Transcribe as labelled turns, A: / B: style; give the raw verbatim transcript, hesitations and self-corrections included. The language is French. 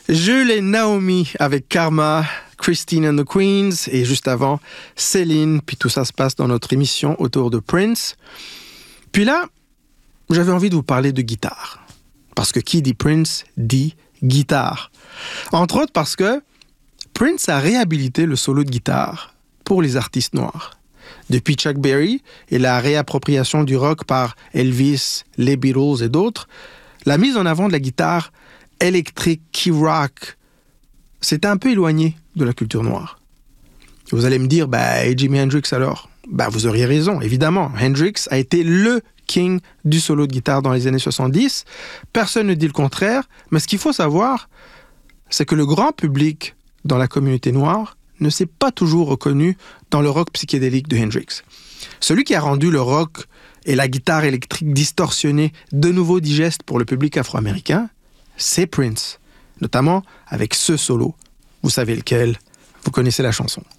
A: Jules et Naomi avec Karma, Christine and the Queens, et juste avant, Céline, puis tout ça se passe dans notre émission autour de Prince. Puis là, j'avais envie de vous parler de guitare. Parce que qui dit Prince, dit guitare. Entre autres parce que Prince a réhabilité le solo de guitare pour les artistes noirs. Depuis Chuck Berry et la réappropriation du rock par Elvis, les Beatles et d'autres, la mise en avant de la guitare électrique, key rock, s'est un peu éloigné de la culture noire. Vous allez me dire, bah, et Jimi Hendrix alors? Bah, vous auriez raison, évidemment. Hendrix a été le king du solo de guitare dans les années soixante-dix. Personne ne dit le contraire, mais ce qu'il faut savoir, c'est que le grand public dans la communauté noire ne s'est pas toujours reconnu dans le rock psychédélique de Hendrix. Celui qui a rendu le rock et la guitare électrique distorsionnée de nouveau digeste pour le public afro-américain, c'est Prince, notamment avec ce solo. Vous savez lequel, vous connaissez la chanson.